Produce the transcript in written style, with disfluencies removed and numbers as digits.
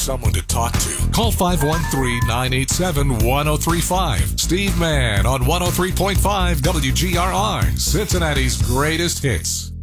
someone to talk to, call 513-987-1035. Steve Mann on 103.5 WGRR, Cincinnati's greatest hits.